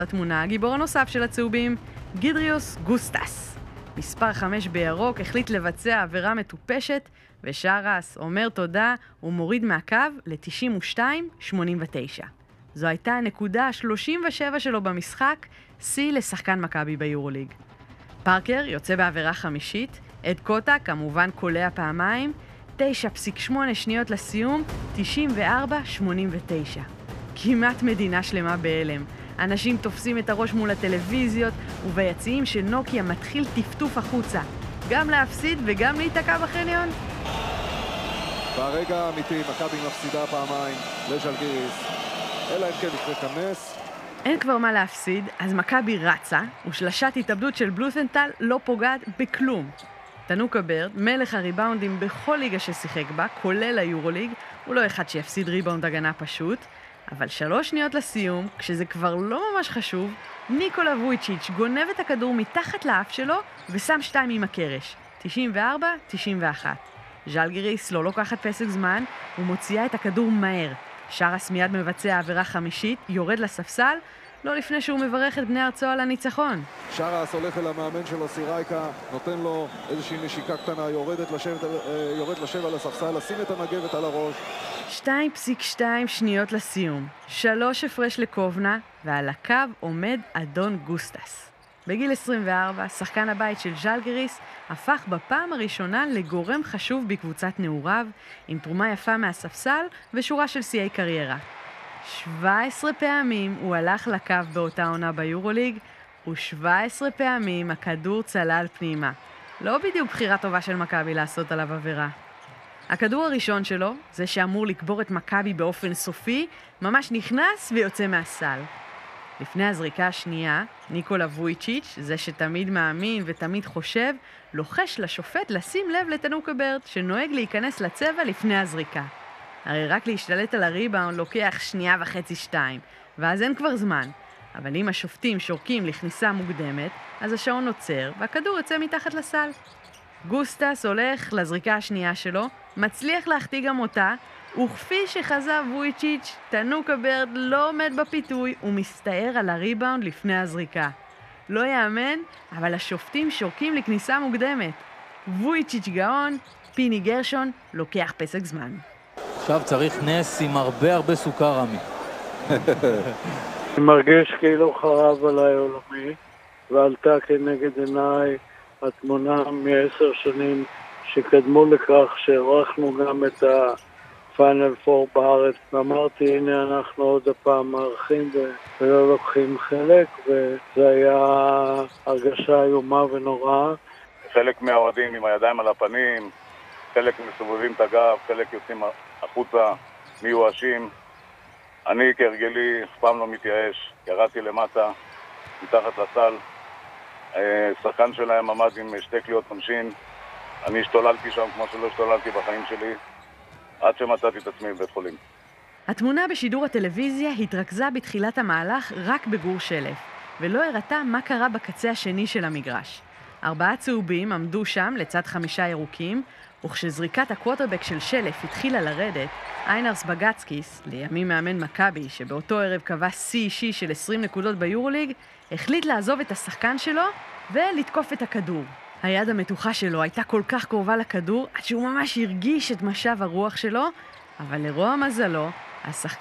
התמונה, הגיבור הנוסף של הצהובים, גידריוס גוסטס. מספר 5 בירוק החליט לבצע עבירה מטופשת, ושרס אומר תודה ומוריד מהקו ל-92-89. זו הייתה הנקודה ה-37 שלו במשחק, שיא לשחקן מכבי ביורוליג. פארקר יוצא בעבירה חמישית, אד קוטה כמובן קולע פעמיים, 9.8 שניות לסיום, 94-89. כמעט מדינה שלמה בהלם. אנשים תופסים את הראש מול הטלוויזיות, וביציעים של נוקיה מתחיל טפטוף החוצה. גם להפסיד וגם להיתקע בחניון. ברגע האמיתי, מכבי מפסידה פעמיים לז'לגיריס. אלא אם כן יקרה כאן נס. אין כבר מה להפסיד, אז מכבי רצה, ושלשת התאבדות של בלות'נטל לא פוגעת בכלום. תנוקה ברד, מלך הריבאונדים בכל ליגה ששיחק בה, כולל היורוליג, הוא לא אחד שיפסיד ריבאונד הגנה פשוט, אבל 3 שניות לסיום, כשזה כבר לא ממש חשוב, ניקולה וויצ'יץ' גונב את הכדור מתחת לאף שלו ושם 2 עם הקרש. 94-91. ז'לגיריס לא לוקחת פסק זמן ומוציאה את הכדור מהר. שרס מיד מבצע עבירה חמישית, יורד לספסל, לא לפני שהוא מברך את בני ארצו על הניצחון. שרס הולך אל המאמן שלו, סירייקה, נותן לו איזושהי נשיקה קטנה, יורד לשב על הספסל, לשים את המגבת על הראש. 2.2 שניות לסיום, 3 הפרש לקובנה, ועל הקו עומד אדון גוסטס. בגיל 24, שחקן הבית של ז'לגיריס הפך בפעם הראשונה לגורם חשוב בקבוצת נעוריו, עם תרומה יפה מהספסל ושורה של שיאי קריירה. 17 פעמים הוא הלך לקו באותה עונה ביורוליג, ו17 פעמים הכדור צלל פנימה. לא בדיוק בחירה טובה של מכבי לעשות עליו עבירה. הכדור הראשון שלו, זה שאמור לקבור את מכבי באופן סופי, ממש נכנס ויוצא מהסל. לפני הזריקה השנייה, ניקולה וויצ'יץ', זה שתמיד מאמין ותמיד חושב, לוחש לשופט לשים לב לתנוקה ברד, שנוהג להיכנס לצבע לפני הזריקה. הרי רק להשתלט על הריבאונד לוקח 1.5-2, ואז אין כבר זמן. אבל אם השופטים שורקים לכניסה מוקדמת, אז השעון עוצר והכדור יוצא מתחת לסל. גוסטס הולך לזריקה השנייה שלו, מצליח להחטיא גם אותה, וכפי שחזה וויצ'יץ', תנוקה ברד לא עומד בפיתוי ומסתער על הריבאונד לפני הזריקה. לא יאמן, אבל השופטים שורקים לכניסה מוקדמת. וויצ'יץ' גאון, פיני גרשון לוקח פסק זמן. עכשיו צריך נס עם הרבה סוכר, רמי. אני מרגיש כאילו חרב עליי עולמי, ועלתה כנגד עיניי התמונה מ10 שנים שקדמו לכך שערכנו גם את הפיינל פור בארץ. ואמרתי, הנה אנחנו עוד הפעם מארחים ולא לוקחים חלק, וזה היה הרגשה איומה ונוראה. חלק מהאוהדים עם הידיים על הפנים, חלק מסובבים את הגב, חלק יוצאים החוצה, מיואשים. אני כהרגלי אף פעם לא מתייאש, ירדתי למטה, מתחת לסל. שחקן שלהם עמד עם 2 קליעות עונשין. אני השתוללתי שם כמו שלא השתוללתי בחיים שלי, עד שמצאתי את עצמי בבית חולים. התמונה בשידור הטלוויזיה התרכזה בתחילת המהלך רק בגור שלף, ולא הראתה מה קרה בקצה השני של המגרש. 4 צהובים עמדו שם לצד 5 ירוקים, וכשזריקת הקווטרבק של שלף התחילה לרדת, איינרס בגצקיס, לימים מאמן מכבי, שבאותו ערב קבע שיא אישי של 20 נקודות ביורוליג, החליט לעזוב את השחקן שלו ולתקוף את הכדור. היד המתוחה שלו הייתה כל כך קרובה לכדור, עד שהוא ממש הרגיש את משב הרוח שלו, אבל לרוע מזלו, השחקן